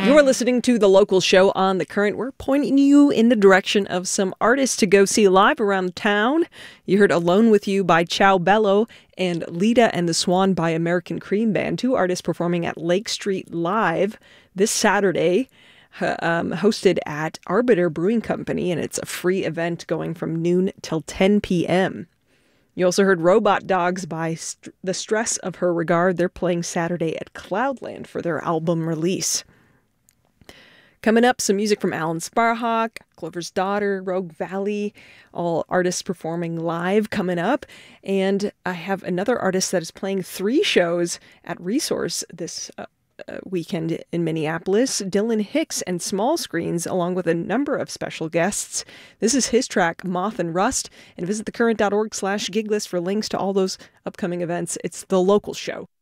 You're listening to The Local Show on The Current. We're pointing you in the direction of some artists to go see live around town. You heard Alone With You by Ciao Bello and Lita and the Swan by American Cream Band, two artists performing at Lake Street Live this Saturday, hosted at Arbiter Brewing Company, and it's a free event going from noon till 10 p.m. You also heard Robot Dogs by The Stress of Her Regard. They're playing Saturday at Cloudland for their album release. Coming up, some music from Alan Sparhawk, Clover's Daughter, Rogue Valley, all artists performing live coming up. And I have another artist that is playing 3 shows at Resource this weekend in Minneapolis, Dylan Hicks and Small Screens, along with a number of special guests. This is his track, Moth and Rust, and visit thecurrent.org/gig list for links to all those upcoming events. It's The Local Show.